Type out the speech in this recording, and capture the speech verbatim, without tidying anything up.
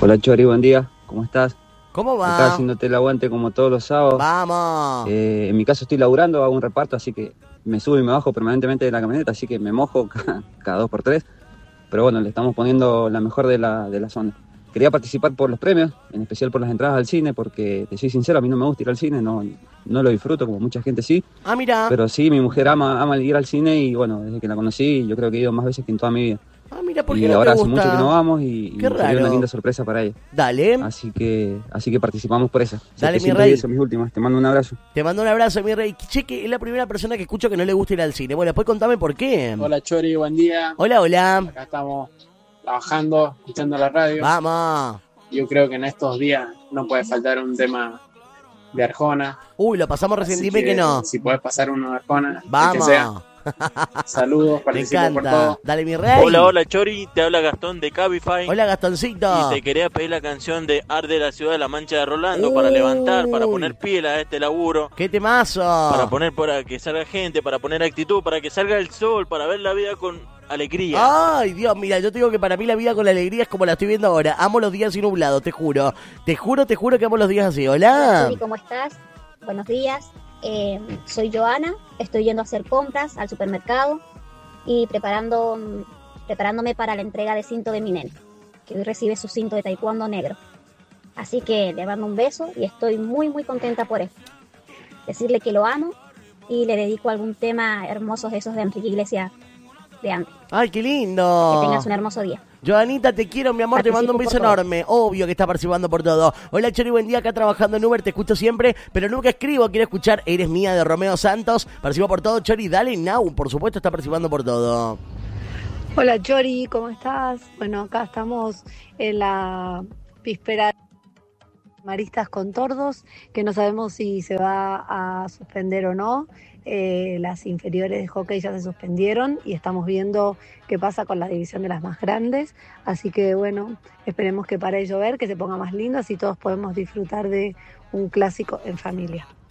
Hola Chori, buen día, ¿cómo estás? ¿Cómo va? Acá haciéndote el aguante como todos los sábados. ¡Vamos! Eh, en mi caso estoy laburando, hago un reparto, así que me subo y me bajo permanentemente de la camioneta, así que me mojo cada, cada dos por tres. Pero bueno, le estamos poniendo la mejor de la, de la zona. Quería participar por los premios, en especial por las entradas al cine, porque te soy sincero, a mí no me gusta ir al cine, no, no lo disfruto como mucha gente sí. Ah, mira. Pero sí, mi mujer ama, ama ir al cine y bueno, desde que la conocí yo creo que he ido más veces que en toda mi vida. Ah, mira, ¿por qué Y no ahora te hace mucho que no gusta? vamos y, y Qué sería una raro. linda sorpresa para ella. Dale. Así que, así que participamos por eso. Dale, mi setecientos rey. diez son mis últimas. Te mando un abrazo. Te mando un abrazo, mi rey. Che, que es la primera persona que escucho que no le gusta ir al cine. Bueno, después contame por qué. Hola Chori, buen día. Hola, hola. Acá estamos trabajando, escuchando la radio. Vamos. Yo creo que en estos días no puede faltar un tema de Arjona. Uy, lo pasamos recién, Así dime que, no. Si puedes pasar uno de Arjona, el que Vamos. sea. Saludos, Me participo por encanta. todo. Dale, mi rey. Hola, hola Chori, te habla Gastón de Cabify. Hola, Gastoncito. Y te quería pedir la canción de Arde la ciudad de la Mancha de Rolando para levantar, para poner pila a este laburo. ¡Qué temazo! Para poner para que salga gente, para poner actitud, para que salga el sol, para ver la vida con alegría. Ay, Dios, mira, yo te digo que para mí la vida con la alegría es como la estoy viendo ahora. Amo los días así nublados, te juro. Te juro, te juro que amo los días así. Hola. Hola, ¿cómo estás? Buenos días. Eh, soy Joana, estoy yendo a hacer compras al supermercado y preparando, preparándome para la entrega de cinto de mi nene, que hoy recibe su cinto de taekwondo negro. Así que le mando un beso y estoy muy muy contenta por eso. Decirle que lo amo y le dedico algún tema hermoso de esos de Enrique Iglesias de antes. Ay, qué lindo. Que tengas un hermoso día. Joanita, te quiero, mi amor, te mando un beso enorme. Obvio que está participando por todo. Hola, Chori, buen día, acá trabajando en Uber, te escucho siempre, pero nunca escribo, quiero escuchar Eres Mía de Romeo Santos. Participo por todo, Chori, dale now, por supuesto está participando por todo. Hola, Chori, ¿cómo estás? Bueno, acá estamos en la víspera de Maristas con Tordos, que no sabemos si se va a suspender o no. Eh, las inferiores de hockey ya se suspendieron y estamos viendo qué pasa con la división de las más grandes, así que bueno, esperemos que pare de llover, que se ponga más lindo, así todos podemos disfrutar de un clásico en familia.